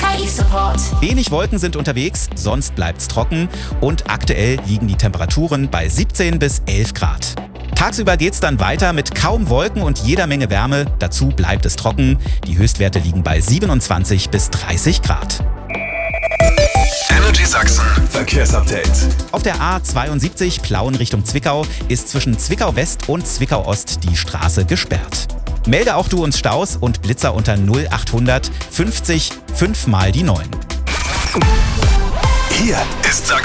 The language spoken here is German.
KI-Support. Wenig Wolken sind unterwegs, sonst bleibt's trocken und aktuell liegen die Temperaturen bei 17 bis 11 Grad. Tagsüber geht's dann weiter mit kaum Wolken und jeder Menge Wärme. Dazu bleibt es trocken. Die Höchstwerte liegen bei 27 bis 30 Grad. Energy Sachsen Verkehrsupdate. Auf der A72 Plauen Richtung Zwickau ist zwischen Zwickau West und Zwickau Ost die Straße gesperrt. Melde auch du uns Staus und Blitzer unter 0800 50 5 mal die 9. Hier ist Sachsen.